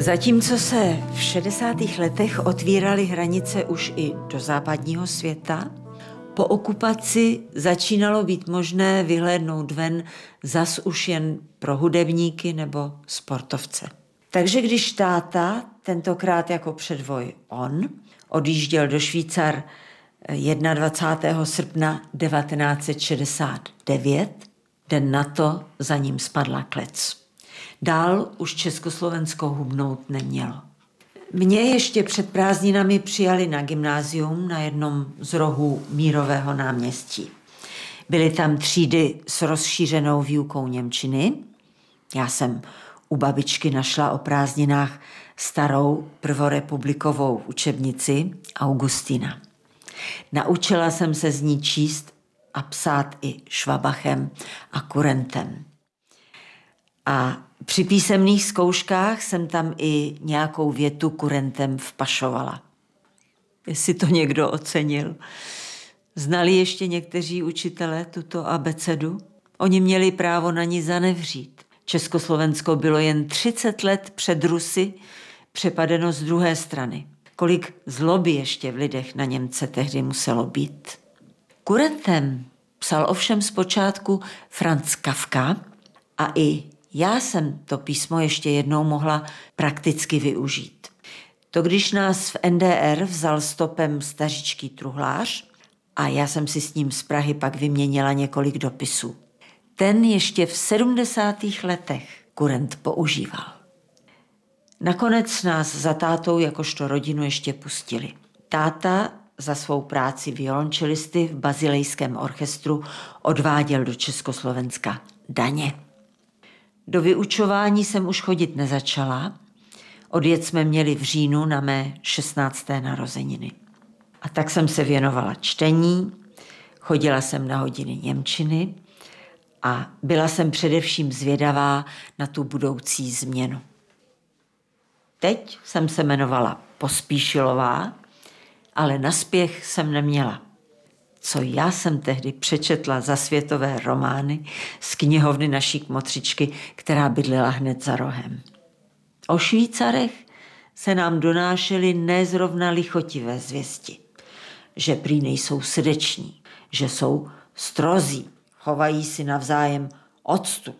Zatímco se v 60. letech otvíraly hranice už i do západního světa, po okupaci začínalo být možné vyhlédnout ven zas už jen pro hudebníky nebo sportovce. Takže když táta, tentokrát jako předvoj on, odjížděl do Švýcar 21. srpna 1969, den na to za ním spadla klec. Dál už Československo hubnout nemělo. Mě ještě před prázdninami přijali na gymnázium na jednom z rohů Mírového náměstí. Byly tam třídy s rozšířenou výukou němčiny. Já jsem u babičky našla o prázdninách starou prvorepublikovou učebnici Augustina. Naučila jsem se z ní číst a psát i švabachem a kurentem. A při písemných zkouškách jsem tam i nějakou větu kurentem vpašovala. Jestli to někdo ocenil. Znali ještě někteří učitelé tuto abecedu? Oni měli právo na ní zanevřít. Československo bylo jen 30 let před Rusy přepadeno z druhé strany. Kolik zloby ještě v lidech na Němce tehdy muselo být. Kurentem psal ovšem zpočátku Franz Kafka a i já jsem to písmo ještě jednou mohla prakticky využít. To když nás v NDR vzal stopem stařičký truhlář a já jsem si s ním z Prahy pak vyměnila několik dopisů. Ten ještě v 70. letech kurent používal. Nakonec nás za tátou jakožto rodinu ještě pustili. Táta za svou práci violončelisty v Bazilejském orchestru odváděl do Československa daně. Do vyučování jsem už chodit nezačala. Odjet jsme měli v říjnu na mé 16. narozeniny. A tak jsem se věnovala čtení, chodila jsem na hodiny němčiny a byla jsem především zvědavá na tu budoucí změnu. Teď jsem se jmenovala Pospíšilová, ale na spěch jsem neměla. Co já jsem tehdy přečetla za světové romány z knihovny naší kmotřičky, která bydlela hned za rohem. O Švýcarech se nám donášely nezrovna lichotivé zvěsti, že prý nejsou srdeční, že jsou strozí, chovají si navzájem odstup,